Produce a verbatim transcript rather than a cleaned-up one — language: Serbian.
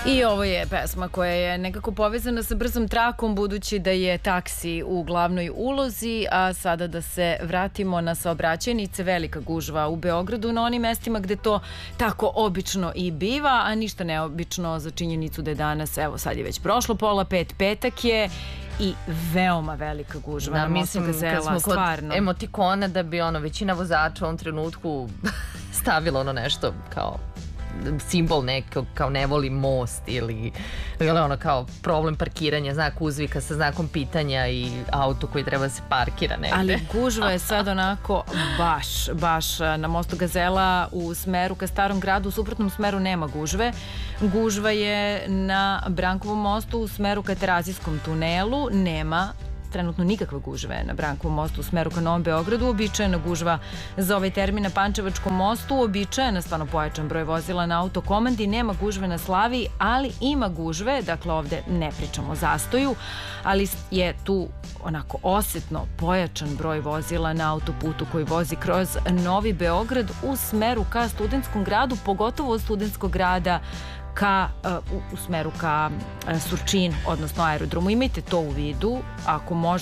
I ovo je pesma koja je nekako povezana sa brzom trakom, budući da je taksi u glavnoj ulozi, a sada da se vratimo na saobraćajnice. Velika gužva u Beogradu na onim mestima gde to tako obično i biva, a ništa neobično za činjenicu da je danas, evo sad je već prošlo pola pet, petak je i veoma velika gužva Da, na mostu mislim, kad Gazela, smo kod stvarno. emotikona, da bi ono, većina vozača u ovom trenutku stavila ono nešto kao simbol nekog, kao ne voli most ili, ili ono kao problem parkiranja, znak uzvika sa znakom pitanja i auto koji treba da se parkira negde. Ali gužva je sad onako baš, baš na mostu Gazela u smeru ka Starom gradu, u suprotnom smeru nema gužve. Gužva je na Brankovom mostu u smeru ka Terazijskom tunelu, nema trenutno nikakve gužve na Brankovom mostu u smeru ka Novom Beogradu. Uobičajena gužva za ovaj termin na Pančevačkom mostu, uobičajena stvarno pojačan broj vozila na autokomandi, nema gužve na Slaviji, ali ima gužve, dakle ovde ne pričamo o zastoju, ali je tu onako osetno pojačan broj vozila na autoputu koji vozi kroz Novi Beograd u smeru ka Studentskom gradu, pogotovo od Studentskog grada ka, u, u smeru ka Surčinu, odnosno aerodromu. Imajte to u vidu, ako može